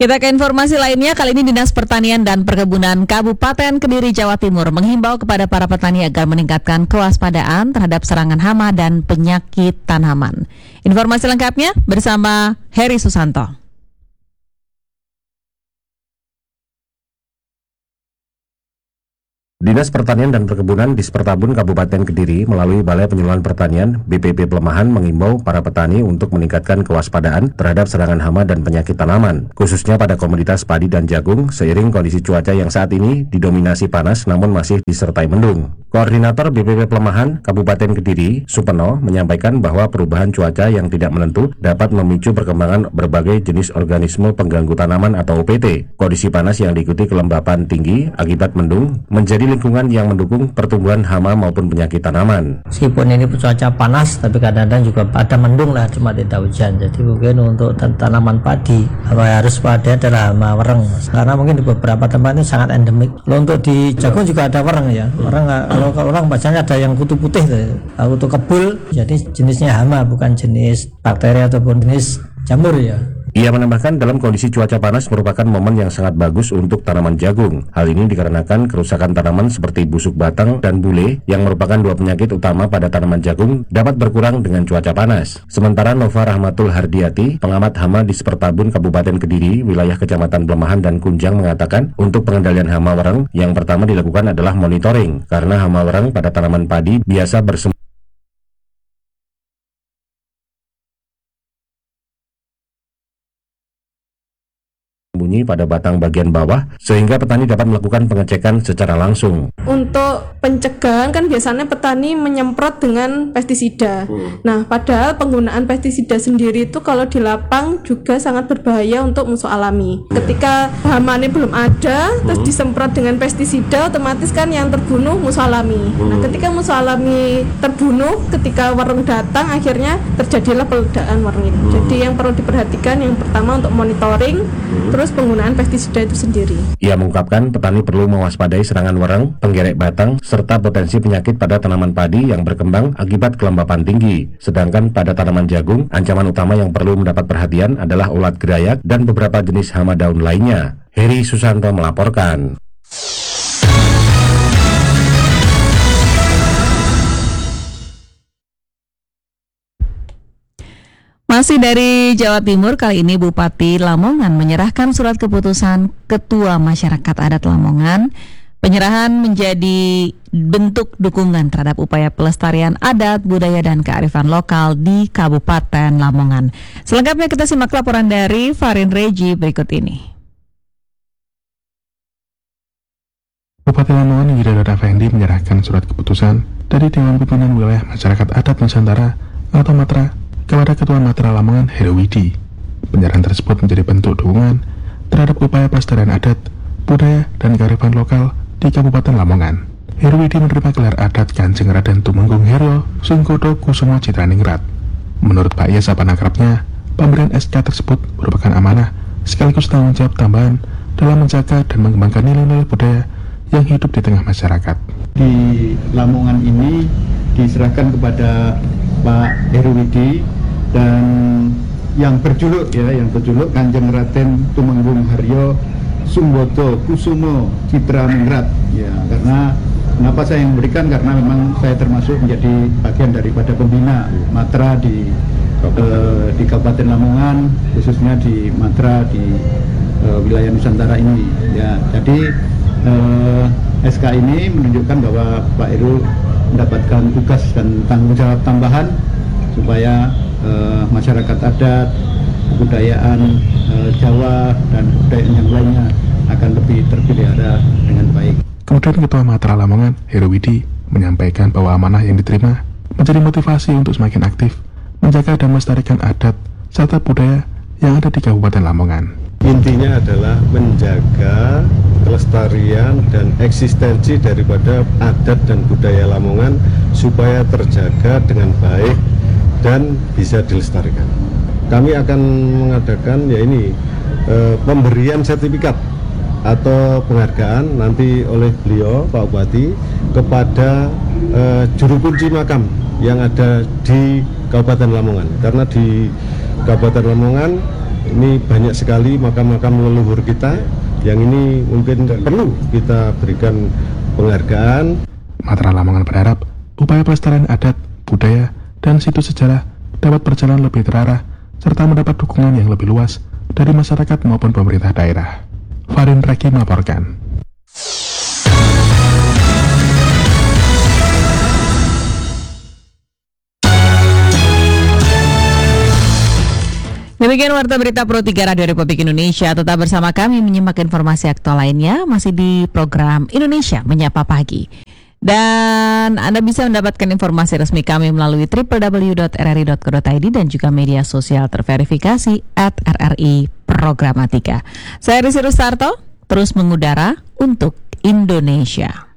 Kita ke informasi lainnya. Kali ini Dinas Pertanian dan Perkebunan Kabupaten Kediri, Jawa Timur menghimbau kepada para petani agar meningkatkan kewaspadaan terhadap serangan hama dan penyakit tanaman. Informasi lengkapnya bersama Heri Susanto. Dinas Pertanian dan Perkebunan Dispertabun Kabupaten Kediri melalui Balai Penyuluhan Pertanian BPP Pelemahan mengimbau para petani untuk meningkatkan kewaspadaan terhadap serangan hama dan penyakit tanaman, khususnya pada komoditas padi dan jagung seiring kondisi cuaca yang saat ini didominasi panas namun masih disertai mendung. Koordinator BPP Pelemahan Kabupaten Kediri, Supeno, menyampaikan bahwa perubahan cuaca yang tidak menentu dapat memicu perkembangan berbagai jenis organisme pengganggu tanaman atau OPT. Kondisi panas yang diikuti kelembapan tinggi akibat mendung menjadi lingkungan yang mendukung pertumbuhan hama maupun penyakit tanaman. Meskipun ini cuaca panas, tapi kadang-kadang juga ada mendung lah, cuma tidak hujan. Jadi mungkin untuk tanaman padi, apa harus pada adalah hama wereng. Karena mungkin di beberapa tempat ini sangat endemik. Kalau untuk di jagung juga ada wereng ya. Wereng kalau orang bacanya ada yang kutu putih, kutu kebul. Jadi jenisnya hama, bukan jenis bakteri ataupun jenis jamur ya. Ia menambahkan dalam kondisi cuaca panas merupakan momen yang sangat bagus untuk tanaman jagung. Hal ini dikarenakan kerusakan tanaman seperti busuk batang dan bule yang merupakan dua penyakit utama pada tanaman jagung dapat berkurang dengan cuaca panas. Sementara Nova Rahmatul Hardiati, pengamat hama di Dispertabun Kabupaten Kediri, wilayah Kecamatan Pelemahan dan Kunjang mengatakan untuk pengendalian hama wereng yang pertama dilakukan adalah monitoring karena hama wereng pada tanaman padi biasa bersembunyi pada batang bagian bawah sehingga petani dapat melakukan pengecekan secara langsung. Untuk pencegahan kan biasanya petani menyemprot dengan pestisida. Nah, padahal penggunaan pestisida sendiri itu kalau di lapang juga sangat berbahaya untuk musuh alami. Ketika hama ini belum ada, terus disemprot dengan pestisida, otomatis kan yang terbunuh musuh alami. Nah, ketika musuh alami terbunuh, ketika wereng datang, akhirnya terjadilah peledakan wereng itu. Jadi yang perlu diperhatikan yang pertama untuk monitoring, terus penggunaan pestisida itu sendiri. Ia mengungkapkan petani perlu mewaspadai serangan wereng, penggerek batang, serta potensi penyakit pada tanaman padi yang berkembang akibat kelembapan tinggi. Sedangkan pada tanaman jagung, ancaman utama yang perlu mendapat perhatian adalah ulat gerayak dan beberapa jenis hama daun lainnya. Heri Susanto melaporkan. Masih dari Jawa Timur, kali ini Bupati Lamongan menyerahkan surat keputusan Ketua Masyarakat Adat Lamongan. Penyerahan menjadi bentuk dukungan terhadap upaya pelestarian adat, budaya, dan kearifan lokal di Kabupaten Lamongan. Selengkapnya kita simak laporan dari Farin Reji berikut ini. Bupati Lamongan Wiradot Effendi menyerahkan surat keputusan dari Dewan Pimpinan Wilayah Masyarakat Adat Nusantara atau Matra kepada Ketua Matra Lamongan Heruwidi. Penyerahan tersebut menjadi bentuk dukungan terhadap upaya pelestarian adat, budaya, dan kearifan lokal di Kabupaten Lamongan. Heruwidi menerima gelar adat Kanjeng Raden Tumenggung Heryo Sungkodo Kusumo Citraningrat. Menurut Pak Yes apa akrabnya, pemberian SK tersebut merupakan amanah sekaligus tanggung jawab tambahan dalam menjaga dan mengembangkan nilai-nilai budaya yang hidup di tengah masyarakat. Di Lamongan ini diserahkan kepada Pak Heruwidi dan yang berjuluk Kanjeng Raden Tumenggung Haryo Sungkodo Kusumo Citraningrat. Ya, karena kenapa saya yang memberikan, karena memang saya termasuk menjadi bagian daripada pembina Matra di Kabupaten Lamongan, khususnya di Matra di wilayah Nusantara ini. Ya, jadi SK ini menunjukkan bahwa Pak Heru mendapatkan tugas dan tanggung jawab tambahan supaya masyarakat adat, kebudayaan Jawa dan budaya yang lainnya akan lebih terpelihara dengan baik. Kemudian Ketua Matra Lamongan Heruwidi menyampaikan bahwa amanah yang diterima menjadi motivasi untuk semakin aktif menjaga dan melestarikan adat serta budaya yang ada di Kabupaten Lamongan. Intinya adalah menjaga kelestarian dan eksistensi daripada adat dan budaya Lamongan supaya terjaga dengan baik dan bisa dilestarikan. Kami akan mengadakan pemberian sertifikat atau penghargaan nanti oleh beliau Pak Bupati kepada juru kunci makam yang ada di Kabupaten Lamongan, karena di Kabupaten Lamongan Ini banyak sekali makam-makam leluhur kita yang ini mungkin perlu kita berikan penghargaan. Matra Lamongan berharap upaya pelestarian adat, budaya, dan situs sejarah dapat berjalan lebih terarah serta mendapat dukungan yang lebih luas dari masyarakat maupun pemerintah daerah. Farin Raki melaporkan. Demikian Warta Berita Pro 3 Radio Republik Indonesia. Tetap bersama kami menyimak informasi aktual lainnya masih di program Indonesia Menyapa Pagi. Dan Anda bisa mendapatkan informasi resmi kami melalui www.rri.co.id dan juga media sosial terverifikasi @RRI Programatika. Saya Risi Rustarto, terus mengudara untuk Indonesia.